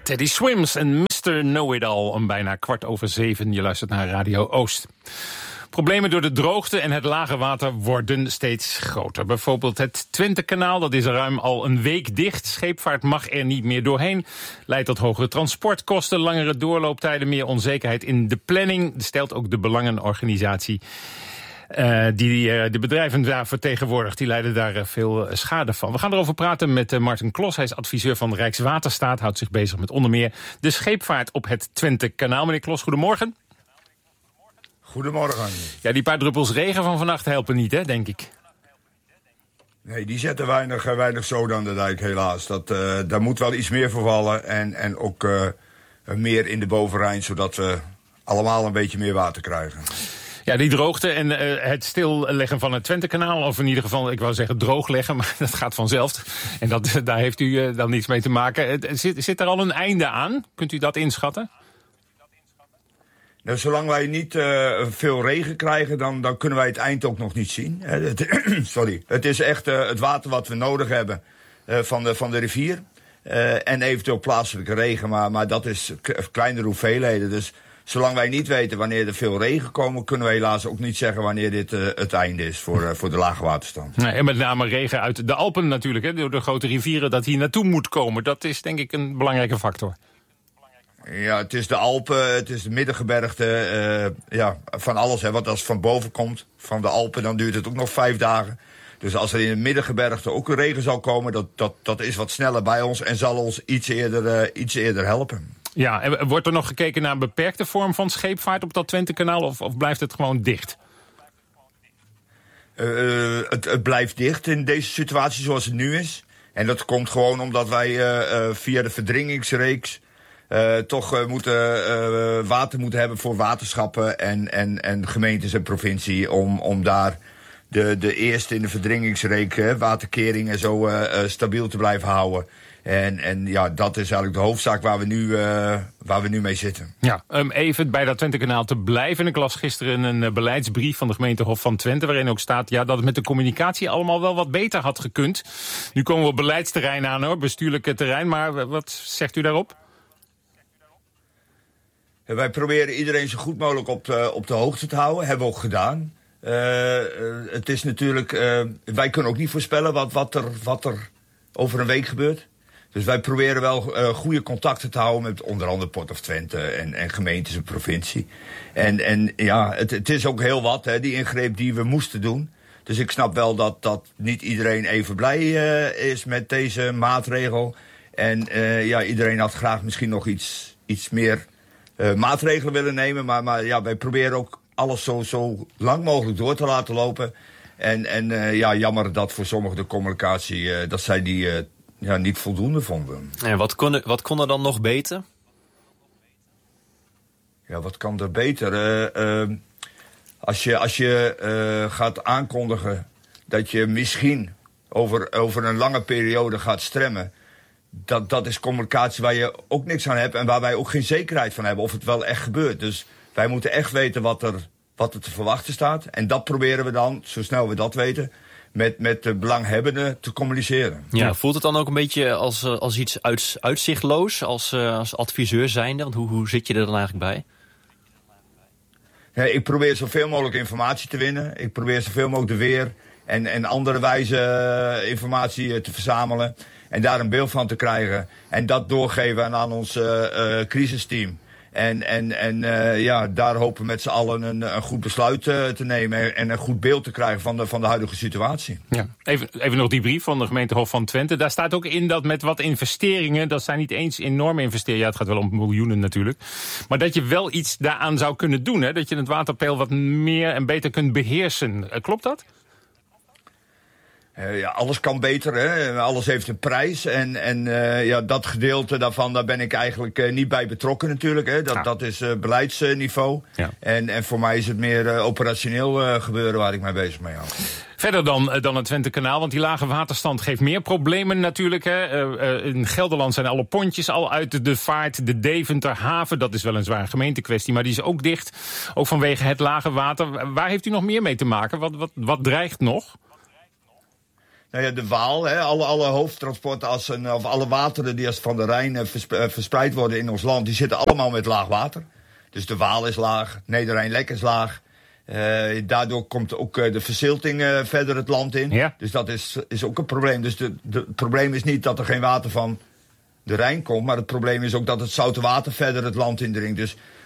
Teddy Swims en Mr. Know-It-All om bijna 7:15. Je luistert naar Radio Oost. Problemen door de droogte en het lage water worden steeds groter. Bijvoorbeeld het Twentekanaal, dat is ruim al een week dicht. Scheepvaart mag er niet meer doorheen. Leidt tot hogere transportkosten, langere doorlooptijden, meer onzekerheid in de planning. Stelt ook de Belangenorganisatie die de bedrijven daar vertegenwoordigt. Die leiden daar veel schade van. We gaan erover praten met Martin Klos. Hij is adviseur van Rijkswaterstaat. Houdt zich bezig met onder meer de scheepvaart op het Twentekanaal. Meneer Klos, goedemorgen. Goedemorgen. Ja, die paar druppels regen van vannacht helpen niet, hè, denk ik. Nee, die zetten weinig zoden aan de dijk, helaas. Daar moet wel iets meer voor vallen. En ook meer in de bovenrijn, zodat we allemaal een beetje meer water krijgen. Ja, die droogte en het stilleggen van het Twentekanaal, of in ieder geval, ik wou zeggen droogleggen, maar dat gaat vanzelf. En daar heeft u dan niets mee te maken. Zit er al een einde aan? Kunt u dat inschatten? Nou, zolang wij niet veel regen krijgen, dan kunnen wij het eind ook nog niet zien. Sorry. Het is echt het water wat we nodig hebben van de rivier. En eventueel plaatselijke regen, maar dat is kleinere hoeveelheden. Dus zolang wij niet weten wanneer er veel regen komen, kunnen we helaas ook niet zeggen wanneer dit het einde is voor de lage waterstand. Nee, en met name regen uit de Alpen natuurlijk, hè, door de grote rivieren, dat hier naartoe moet komen. Dat is denk ik een belangrijke factor. Ja, het is de Alpen, het is de middengebergte, van alles. Hè, want als het van boven komt, van de Alpen, dan duurt het ook nog 5 dagen. Dus als er in het middengebergte ook een regen zal komen, dat is wat sneller bij ons en zal ons iets eerder helpen. Ja, en wordt er nog gekeken naar een beperkte vorm van scheepvaart op dat Twentekanaal of blijft het gewoon dicht? Het blijft dicht in deze situatie zoals het nu is. En dat komt gewoon omdat wij via de verdringingsreeks toch water moeten hebben voor waterschappen en gemeentes en provincie om daar de eerste in de verdringingsreek, waterkering en zo stabiel te blijven houden. En ja, dat is eigenlijk de hoofdzaak waar we nu mee zitten. Ja, even bij dat Twentekanaal te blijven. Ik las gisteren een beleidsbrief van de gemeente Hof van Twente, waarin ook staat dat het met de communicatie allemaal wel wat beter had gekund. Nu komen we op beleidsterrein aan, hoor, bestuurlijke terrein. Maar wat zegt u daarop? Wij proberen iedereen zo goed mogelijk op de hoogte te houden. Hebben we ook gedaan. Het is natuurlijk, wij kunnen ook niet voorspellen wat er over een week gebeurt. Dus wij proberen wel goede contacten te houden met onder andere Port of Twente en gemeentes en provincie. En ja, het is ook heel wat, hè, die ingreep die we moesten doen. Dus ik snap wel dat niet iedereen even blij is met deze maatregel. En iedereen had graag misschien nog iets meer maatregelen willen nemen. Maar ja, wij proberen ook alles zo lang mogelijk door te laten lopen. En jammer dat voor sommigen de communicatie, dat zij die niet voldoende vonden. En wat kon er dan nog beter? Ja, wat kan er beter? Als je gaat aankondigen dat je misschien over een lange periode gaat stremmen, dat is communicatie waar je ook niks aan hebt en waar wij ook geen zekerheid van hebben of het wel echt gebeurt. Dus wij moeten echt weten wat er te verwachten staat. En dat proberen we dan, zo snel we dat weten, met de belanghebbenden te communiceren. Ja, voelt het dan ook een beetje als iets uitzichtloos als adviseur zijnde? Want hoe zit je er dan eigenlijk bij? Ja, ik probeer zoveel mogelijk informatie te winnen. Ik probeer zoveel mogelijk de weer en andere wijze informatie te verzamelen. En daar een beeld van te krijgen. En dat doorgeven aan ons crisisteam. En daar hopen we met z'n allen een goed besluit te nemen en een goed beeld te krijgen van de huidige situatie. Ja. Even nog die brief van de gemeente Hof van Twente. Daar staat ook in dat met wat investeringen, dat zijn niet eens enorme investeringen, ja, het gaat wel om miljoenen natuurlijk, maar dat je wel iets daaraan zou kunnen doen, hè? Dat je het waterpeil wat meer en beter kunt beheersen. Klopt dat? Alles kan beter, hè? Alles heeft een prijs. En dat gedeelte daarvan, daar ben ik eigenlijk niet bij betrokken natuurlijk. Hè? Dat is beleidsniveau. Ja. En voor mij is het meer operationeel gebeuren waar ik mee bezig mee hou. Verder dan het Twentekanaal, want die lage waterstand geeft meer problemen natuurlijk. Hè. In Gelderland zijn alle pontjes al uit de vaart. De Deventerhaven, dat is wel een zware gemeentekwestie, maar die is ook dicht. Ook vanwege het lage water. Waar heeft u nog meer mee te maken? Wat dreigt nog? Nou ja, de Waal, hè, alle hoofdtransportassen of alle wateren die als van de Rijn verspreid worden in ons land, die zitten allemaal met laag water. Dus de Waal is laag, Neder-Rijn-Lek is laag. Daardoor komt ook de verzilting verder het land in. Ja. Dus dat is ook een probleem. Dus het probleem is niet dat er geen water van de Rijn komt, maar het probleem is ook dat het zoute water verder het land indringt. Dus